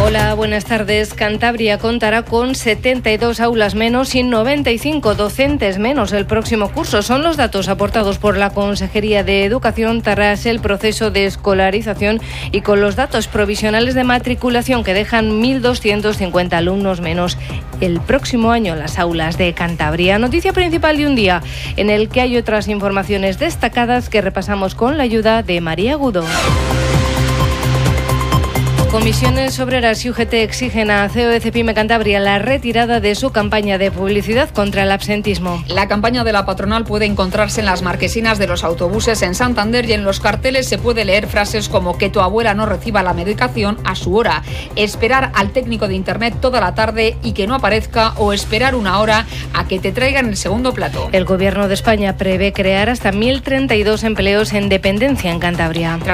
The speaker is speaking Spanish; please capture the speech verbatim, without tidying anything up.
Hola, buenas tardes. Cantabria contará con setenta y dos aulas menos y noventa y cinco docentes menos el próximo curso. Son los datos aportados por la Consejería de Educación tras el proceso de escolarización y con los datos provisionales de matriculación que dejan mil doscientos cincuenta alumnos menos el próximo año en las aulas de Cantabria. Noticia principal de un día en el que hay otras informaciones destacadas que repasamos con la ayuda de María Agudo. Comisiones Obreras y U G T exigen a C E O de Cepime Cantabria la retirada de su campaña de publicidad contra el absentismo. La campaña de la patronal puede encontrarse en las marquesinas de los autobuses en Santander y en los carteles se puede leer frases como que tu abuela no reciba la medicación a su hora, esperar al técnico de internet toda la tarde y que no aparezca o esperar una hora a que te traigan el segundo plato. El Gobierno de España prevé crear hasta mil treinta y dos empleos en dependencia en Cantabria.